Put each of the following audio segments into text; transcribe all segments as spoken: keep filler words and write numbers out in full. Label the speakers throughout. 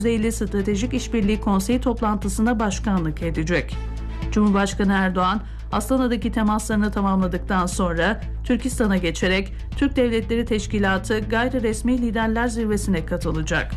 Speaker 1: düzeyli Stratejik İşbirliği Konseyi toplantısına başkanlık edecek. Cumhurbaşkanı Erdoğan, Astana'daki temaslarını tamamladıktan sonra Türkistan'a geçerek Türk Devletleri Teşkilatı Gayri Resmi Liderler Zirvesi'ne katılacak.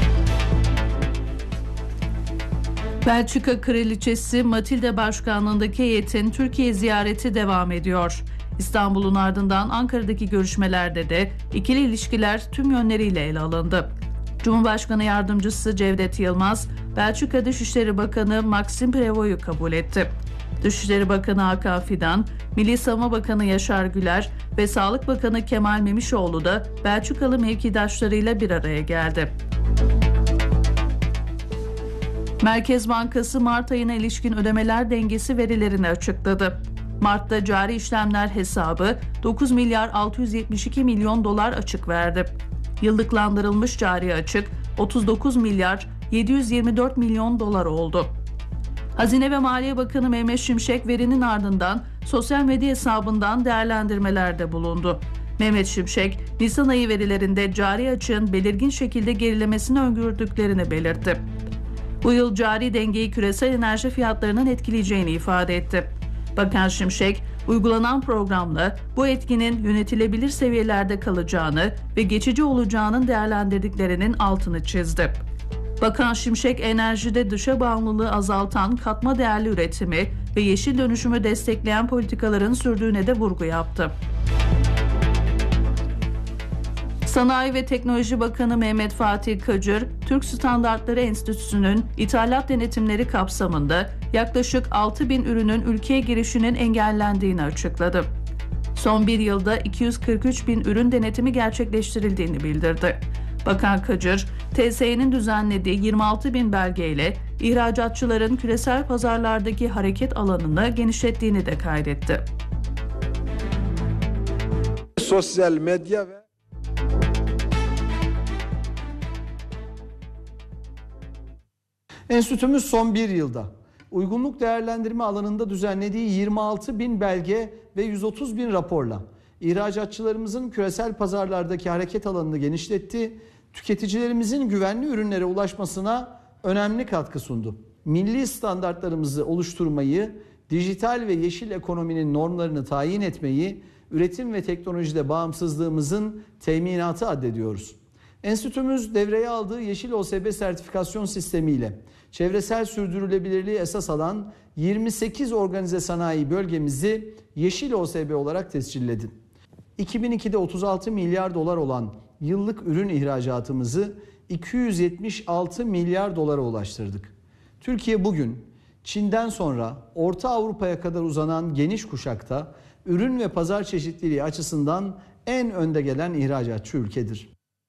Speaker 1: Belçika Kraliçesi Matilde başkanlığındaki heyetin Türkiye ziyareti devam ediyor. İstanbul'un ardından Ankara'daki görüşmelerde de ikili ilişkiler tüm yönleriyle ele alındı. Cumhurbaşkanı Yardımcısı Cevdet Yılmaz, Belçika Dışişleri Bakanı Maxime Prévost'u kabul etti. Dışişleri Bakanı Hakan Fidan, Milli Savunma Bakanı Yaşar Güler ve Sağlık Bakanı Kemal Memişoğlu da Belçikalı mevkidaşlarıyla bir araya geldi. Merkez Bankası Mart ayına ilişkin ödemeler dengesi verilerini açıkladı. Mart'ta cari işlemler hesabı dokuz milyar altı yüz yetmiş iki milyon dolar açık verdi. Yıllıklandırılmış cari açık otuz dokuz milyar yedi yüz yirmi dört milyon dolar oldu. Hazine ve Maliye Bakanı Mehmet Şimşek verinin ardından sosyal medya hesabından değerlendirmelerde bulundu. Mehmet Şimşek, Nisan ayı verilerinde cari açığın belirgin şekilde gerilemesini öngördüklerini belirtti. Bu yıl cari dengeyi küresel enerji fiyatlarının etkileyeceğini ifade etti. Bakan Şimşek, uygulanan programla bu etkinin yönetilebilir seviyelerde kalacağını ve geçici olacağının değerlendirdiklerinin altını çizdi. Bakan Şimşek, enerjide dışa bağımlılığı azaltan katma değerli üretimi ve yeşil dönüşümü destekleyen politikaların sürdüğüne de vurgu yaptı. Sanayi ve Teknoloji Bakanı Mehmet Fatih Kacır, Türk Standartları Enstitüsü'nün ithalat denetimleri kapsamında yaklaşık altı bin ürünün ülkeye girişinin engellendiğini açıkladı. Son bir yılda iki yüz kırk üç bin ürün denetimi gerçekleştirildiğini bildirdi. Bakan Kacır, T S E'nin düzenlediği yirmi altı bin belgeyle ihracatçıların küresel pazarlardaki hareket alanını genişlettiğini de kaydetti.
Speaker 2: Sosyal medya ve
Speaker 3: Enstitümüz son bir yılda uygunluk değerlendirme alanında düzenlediği yirmi altı bin belge ve yüz otuz bin raporla ihracatçılarımızın küresel pazarlardaki hareket alanını genişletti, tüketicilerimizin güvenli ürünlere ulaşmasına önemli katkı sundu. Milli standartlarımızı oluşturmayı, dijital ve yeşil ekonominin normlarını tayin etmeyi, üretim ve teknolojide bağımsızlığımızın teminatı addediyoruz. Enstitümüz devreye aldığı Yeşil O S B sertifikasyon sistemiyle çevresel sürdürülebilirliği esas alan yirmi sekiz organize sanayi bölgemizi Yeşil O S B olarak tescilledi. iki bin ikide otuz altı milyar dolar olan yıllık ürün ihracatımızı iki yüz yetmiş altı milyar dolara ulaştırdık. Türkiye bugün Çin'den sonra Orta Avrupa'ya kadar uzanan geniş kuşakta ürün ve pazar çeşitliliği açısından en önde gelen ihracatçı ülkedir.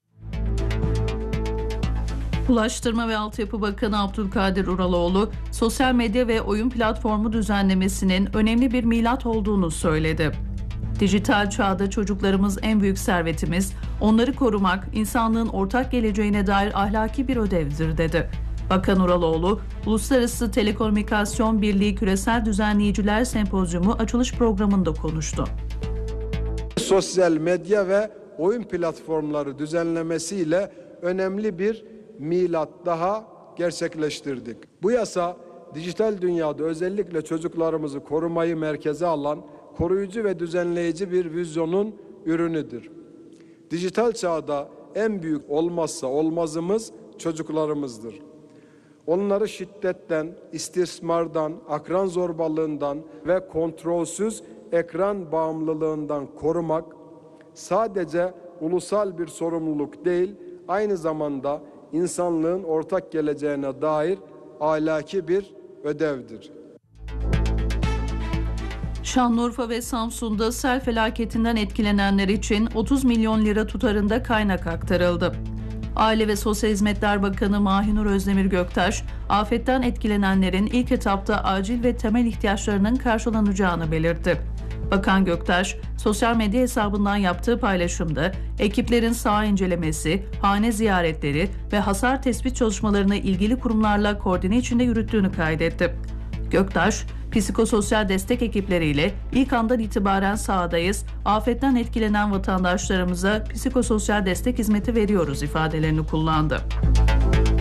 Speaker 1: Ulaştırma ve Altyapı Bakanı Abdülkadir Uraloğlu, sosyal medya ve oyun platformu düzenlemesinin önemli bir milat olduğunu söyledi. Dijital çağda çocuklarımız en büyük servetimiz, onları korumak insanlığın ortak geleceğine dair ahlaki bir ödevdir dedi. Bakan Uraloğlu, Uluslararası Telekomünikasyon Birliği Küresel Düzenleyiciler Sempozyumu açılış programında konuştu.
Speaker 2: Sosyal medya ve oyun platformları düzenlemesiyle önemli bir milat daha gerçekleştirdik. Bu yasa dijital dünyada özellikle çocuklarımızı korumayı merkeze alan koruyucu ve düzenleyici bir vizyonun ürünüdür. Dijital çağda en büyük olmazsa olmazımız çocuklarımızdır. Onları şiddetten, istismardan, akran zorbalığından ve kontrolsüz ekran bağımlılığından korumak sadece ulusal bir sorumluluk değil, aynı zamanda insanlığın ortak geleceğine dair ahlaki bir ödevdir.
Speaker 1: Şanlıurfa ve Samsun'da sel felaketinden etkilenenler için otuz milyon lira tutarında kaynak aktarıldı. Aile ve Sosyal Hizmetler Bakanı Mahinur Özdemir Göktaş, afetten etkilenenlerin ilk etapta acil ve temel ihtiyaçlarının karşılanacağını belirtti. Bakan Göktaş, sosyal medya hesabından yaptığı paylaşımda ekiplerin saha incelemesi, hane ziyaretleri ve hasar tespit çalışmalarını ilgili kurumlarla koordine içinde yürüttüğünü kaydetti. Göktaş, psikososyal destek ekipleriyle ilk andan itibaren sahadayız, afetten etkilenen vatandaşlarımıza psikososyal destek hizmeti veriyoruz ifadelerini kullandı.